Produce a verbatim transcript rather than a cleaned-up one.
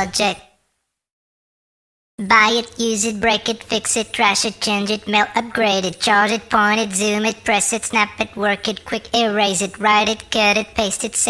project. Buy it, use it, break it, fix it, trash it, change it, mail, upgrade it, charge it, point it, zoom it, press it, snap it, work it, quick erase it, write it, cut it, paste it,